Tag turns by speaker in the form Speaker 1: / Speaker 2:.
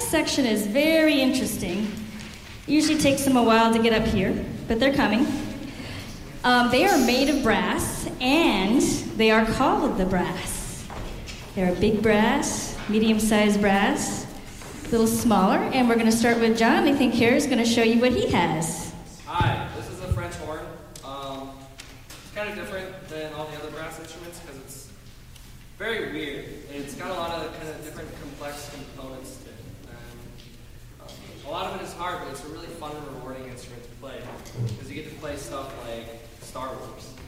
Speaker 1: section is very interesting. Usually takes them a while to get up here, but they're coming. They are made of brass, and they are called the brass. They're a big brass, medium-sized brass, a little smaller, and we're going to start with John. I think here is going to show you what he has.
Speaker 2: Hi, this is a French horn. It's kind of different than all the other brass instruments because it's very weird. It's got a lot of kind of different complex components to it. A lot of it is hard, but it's a really fun and rewarding instrument to play because you get to play stuff like Star Wars.